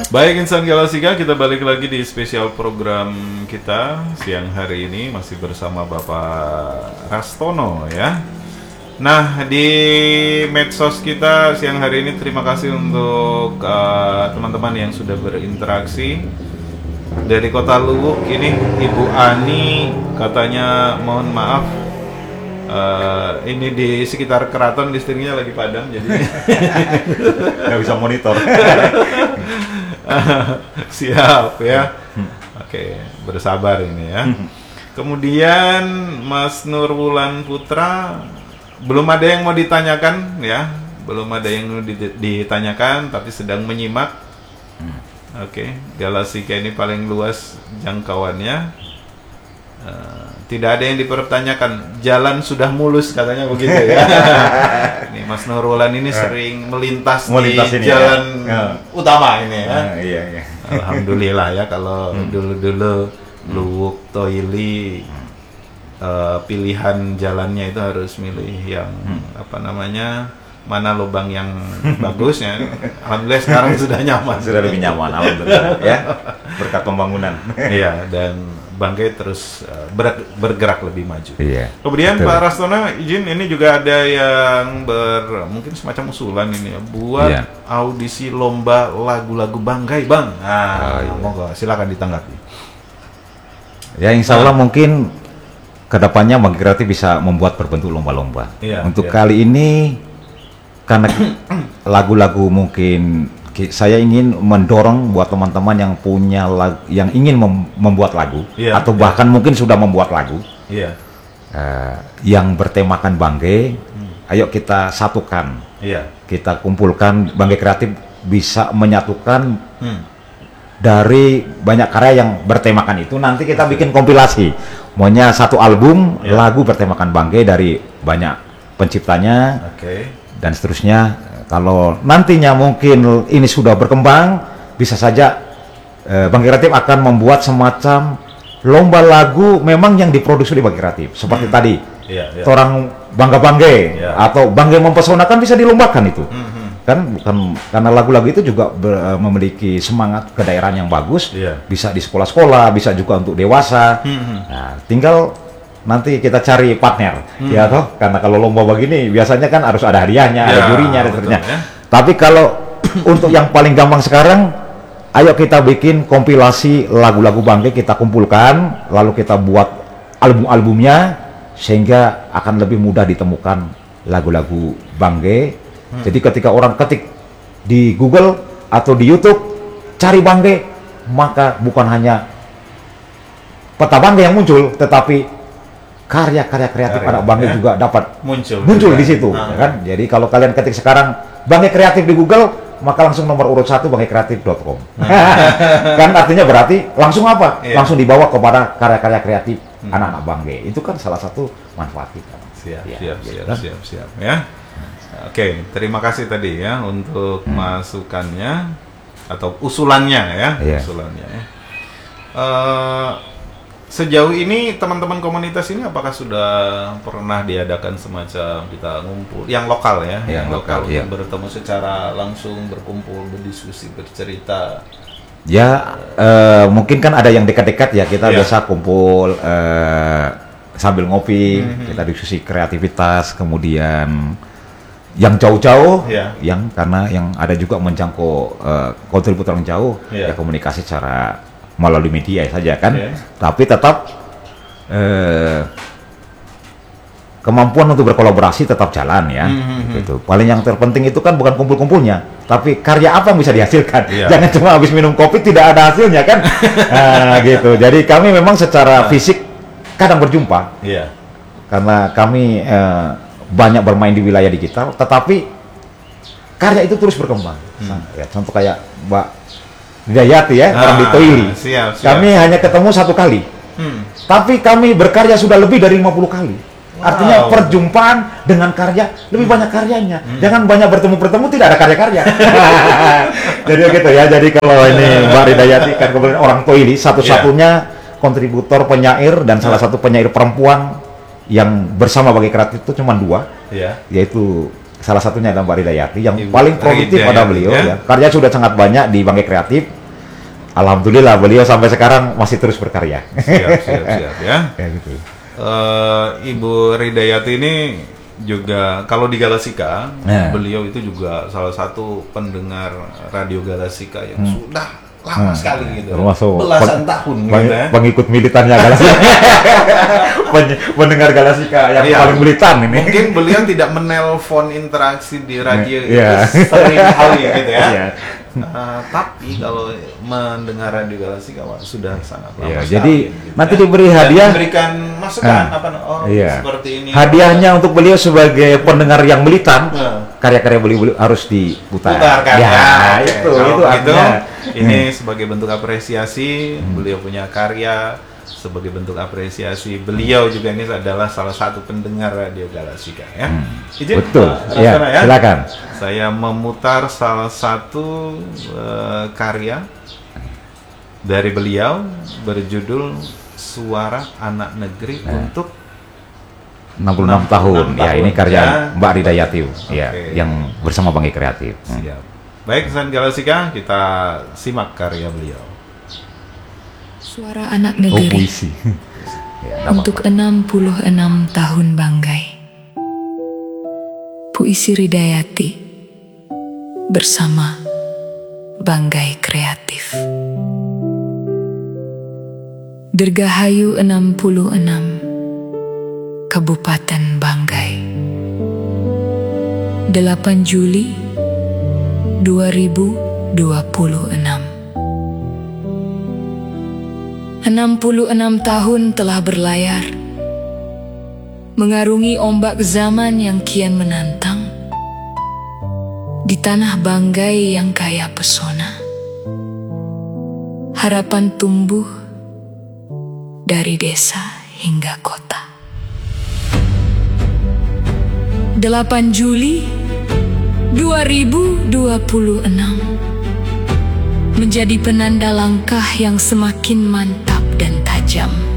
Baik insan Galasika, kita balik lagi di spesial program kita siang hari ini masih bersama Bapak Rastono ya. Nah di medsos kita siang hari ini terima kasih untuk teman-teman yang sudah berinteraksi. Dari Kota Luwuk ini Ibu Ani katanya mohon maaf ini di sekitar keraton listriknya lagi padam jadi nggak bisa monitor. Siap ya. Oke, bersabar ini ya. Kemudian Mas Nurwulan Putra belum ada yang mau ditanyakan ya, belum ada yang mau ditanyakan tapi sedang menyimak. Oke, Galasika ini paling luas jangkauannya. Tidak ada yang dipertanyakan, jalan sudah mulus katanya begitu ya. Ini Mas Nurwulan ini sering melintas di ini jalan ya. Utama ini ya. Iya. Alhamdulillah ya kalau dulu-dulu Luwuk Toili pilihan jalannya itu harus milih yang mana lubang yang bagus ya. Alhamdulillah sekarang sudah nyaman. Sudah lebih nyaman, alhamdulillah ya. Berkat pembangunan. Iya, dan Banggai terus bergerak lebih maju. Iya. Kemudian betul. Pak Rastono izin ini juga ada yang mungkin semacam usulan ini ya, buat audisi lomba lagu-lagu Banggai, Bang. Nah, monggo silakan ditanggapi. Ya insya Allah mungkin kedepannya Banggai Kreatif bisa membuat berbentuk lomba-lomba. Untuk kali ini karena lagu-lagu mungkin saya ingin mendorong buat teman-teman yang punya yang ingin membuat lagu atau bahkan mungkin sudah membuat lagu yang bertemakan Banggai. Ayo kita satukan, kita kumpulkan. Banggai Kreatif bisa menyatukan dari banyak karya yang bertemakan itu. Nanti kita bikin kompilasi, maunya satu album lagu bertemakan Banggai dari banyak penciptanya dan seterusnya. Kalau nantinya mungkin ini sudah berkembang, bisa saja Banggai Kreatif akan membuat semacam lomba lagu memang yang diproduksi di Banggai Kreatif. Seperti tadi, orang Bangga Banggai atau Banggai Mempesona kan bisa dilombakan itu. Kan bukan karena lagu-lagu itu juga memiliki semangat kedaerahan yang bagus, bisa di sekolah-sekolah, bisa juga untuk dewasa. Nah, tinggal nanti kita cari partner, ya toh, karena kalau lomba begini biasanya kan harus ada hadiahnya, ada jurinya, dan sebagainya. Tapi kalau untuk yang paling gampang sekarang, ayo kita bikin kompilasi lagu-lagu Banggai, kita kumpulkan, lalu kita buat album-albumnya, sehingga akan lebih mudah ditemukan lagu-lagu Banggai. Jadi ketika orang ketik di Google atau di YouTube, cari Banggai, maka bukan hanya peta Banggai yang muncul, tetapi karya-karya kreatif anak Banggai juga dapat muncul di situ, kan? Jadi kalau kalian ketik sekarang Banggai Kreatif di Google, maka langsung nomor urut 1 bangaikreatif.com. Kan artinya berarti langsung apa? Langsung dibawa kepada karya-karya kreatif anak-anak Banggai. Itu kan salah satu manfaat kita. Siap ya. Oke, terima kasih tadi ya untuk masukannya atau usulannya ya. Usulannya ya. Sejauh ini teman-teman komunitas ini apakah sudah pernah diadakan semacam kita ngumpul yang lokal ya, yang lokal bertemu secara langsung, berkumpul, berdiskusi, bercerita? Ya, mungkin kan ada yang dekat-dekat ya, kita biasa kumpul sambil ngopi, kita diskusi kreativitas, kemudian yang jauh-jauh, yang karena yang ada juga menjangkau kontributor yang jauh, ya komunikasi secara melalui media saja kan, tapi tetap kemampuan untuk berkolaborasi tetap jalan ya. Gitu. Paling yang terpenting itu kan bukan kumpul-kumpulnya, tapi karya apa yang bisa dihasilkan. Jangan cuma habis minum kopi tidak ada hasilnya kan. Gitu. Jadi kami memang secara fisik kadang berjumpa, karena kami banyak bermain di wilayah digital, tetapi karya itu terus berkembang. Ya, contoh kayak Mbak Dayati ya, orang di Toili. Kami hanya ketemu 1 kali. Tapi kami berkarya sudah lebih dari 50 kali. Artinya perjumpaan dengan karya, lebih banyak karyanya. Jangan banyak bertemu-bertemu, tidak ada karya-karya. Jadi gitu ya, jadi kalau ini Mbak Ridayati kan kemudian orang Toili, satu-satunya kontributor penyair dan salah satu penyair perempuan yang bersama Banggai Kreatif itu cuma 2, yaitu salah satunya adalah Mbak Ridayati yang paling produktif pada beliau ya. Karya sudah sangat banyak di Banggai Kreatif. alhamdulillah beliau sampai sekarang masih terus berkarya. Siap ya. Kayak gitu. Ibu Ridayati ini juga kalau di Galasika, beliau itu juga salah satu pendengar radio Galasika yang sudah lama sekali gitu, belasan tahun gitu ya. Pengikut militannya Galasika. Pendengar Galasika yang paling militan ini. Mungkin beliau tidak menelpon interaksi di radio itu sering kali gitu ya. Tapi kalau mendengar radio Galasika sudah sangat lama sekali. Jadi gitu, nanti diberi hadiah, memberikan masukan seperti ini. Hadiahnya untuk beliau sebagai pendengar yang militan, karya-karya beliau harus diputar. Itu artinya. Ini sebagai bentuk apresiasi, beliau punya karya, sebagai bentuk apresiasi beliau juga ini adalah salah satu pendengar radio Galasika ya. Betul. Ya, silakan. Saya memutar salah satu karya dari beliau berjudul Suara Anak Negeri untuk 66 tahun. Ya, ini karya Mbak Ridayati ya, yang bersama Banggai Kreatif. Siap. Baik, San Galasika, kita simak karya beliau. Suara Anak Negeri. Puisi. Untuk 66 tahun Banggai. Puisi Ridayati bersama Banggai Kreatif. Dirgahayu 66, Kabupaten Banggai. 8 Juli 2026. 66 tahun telah berlayar, mengarungi ombak zaman yang kian menantang, di tanah Banggai yang kaya pesona. Harapan tumbuh dari desa hingga kota. 8 Juli 2026 menjadi penanda langkah yang semakin mantap dan tajam.